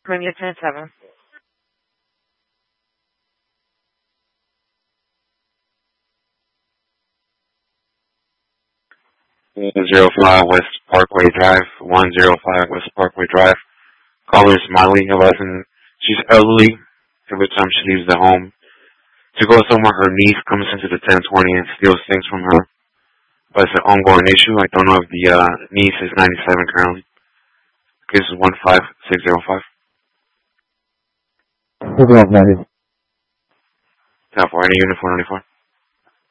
Premier 10-7. 105 West Parkway Drive, 105 West Parkway Drive. Caller is Molly. She's elderly. Every time she leaves the home to go somewhere, her niece comes into the 1020 and steals things from her. But it's an ongoing issue. I don't know if the niece is 97 currently. This is 15605. Who's on 90? Top 4, any unit 494.